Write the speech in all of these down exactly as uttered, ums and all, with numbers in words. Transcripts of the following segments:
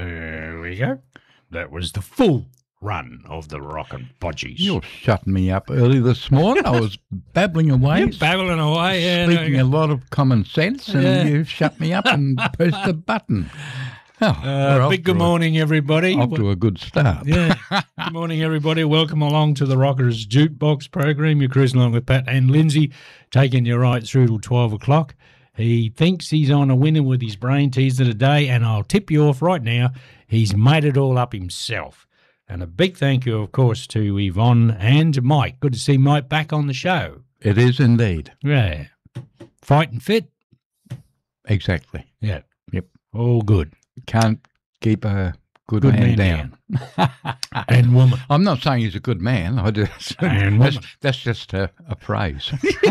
There we go. That was the full run of the Rockin' Podgies. You're shutting me up early this morning. I was babbling away. You're babbling away, yeah. Speaking no, a lot of common sense, and Yeah. you shut me up and pressed the button. Oh, Uh, we're off big good to a- morning, everybody. Off to a good start. Yeah. Good morning, everybody. Welcome along to the Rockers Jukebox program. You're cruising along with Pat and Lindsay, taking you right through till twelve o'clock. He thinks he's on a winner with his brain teaser today, and I'll tip you off right now. He's made it all up himself. And a big thank you, of course, to Yvonne and Mike. Good to see Mike back on the show. It is indeed. Yeah. Fighting fit? Exactly. Yeah. Yep. All good. Can't keep a good, Good man, man down. And woman. I'm not saying he's a good man. I just And that's, woman. that's just a, a praise.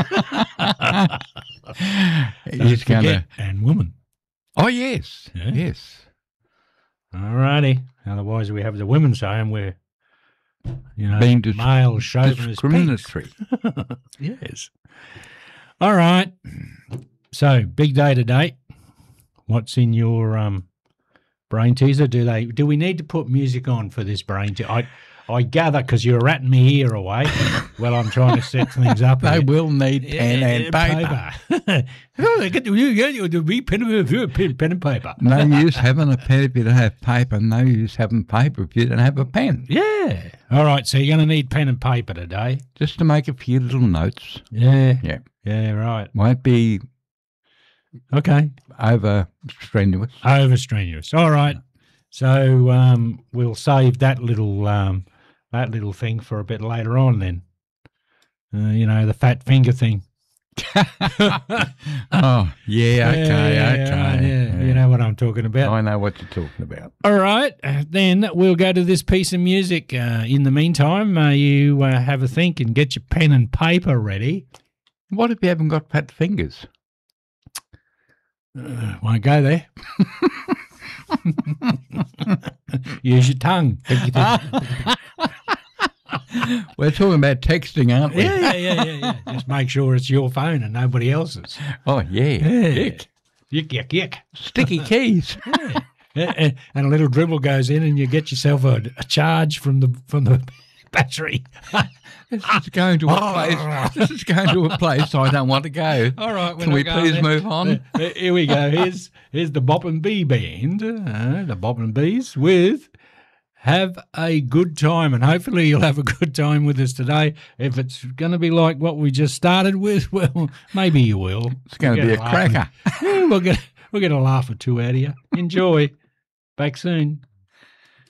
Don't he's going to. forget, And woman. Oh yes, Yeah. yes. All righty. Otherwise, we have the women saying we're, you know, Being dis- male chauvinist pigs. Discriminatory. Yes. All right. So, big day today. What's in your um, brain teaser? Do they? Do we need to put music on for this brain teaser? I, I gather because you're ratting me ear away while I'm trying to set things up. They here. will need pen and paper. paper. Oh, they get to you, you, you, we pen, pen, pen and paper. No use having a pen if you don't have paper. No use having paper if you don't have a pen. Yeah. All right. So you're going to need pen and paper today. Just to make a few little notes. Yeah. Yeah. Yeah. Right. Won't be Okay. over strenuous. Over strenuous. All right. So um, we'll save that little um, that little thing for a bit later on. Then, uh, you know, the fat finger thing. Oh, yeah, okay, yeah, okay. right, yeah. You know what I'm talking about. I know what you're talking about. All right. uh, Then we'll go to this piece of music. Uh, in the meantime, uh, you uh, have a think and get your pen and paper ready. What if you haven't got fat fingers? Uh, won't go there. Use your tongue. We're talking about texting, aren't we? Yeah, yeah, yeah, yeah, yeah. Just make sure it's your phone and nobody else's. Oh, yeah. Yeah. Ick. Yick, yick, yick. Sticky keys. Yeah. and, and a little dribble goes in and you get yourself a, a charge from the from the battery. This is going to a place. This is going to a place I don't want to go. All right. we're Can not we going please there. move on? Uh, uh, here we go. Here's here's the Bop and Bee Band, uh, the Bop and Bees with Have a Good Time. And hopefully you'll have a good time with us today. If it's going to be like what we just started with, well, maybe you will. It's going to We'll be a get laugh. cracker. Yeah, we'll get, we'll get a laugh or two out of you. Enjoy. Back soon.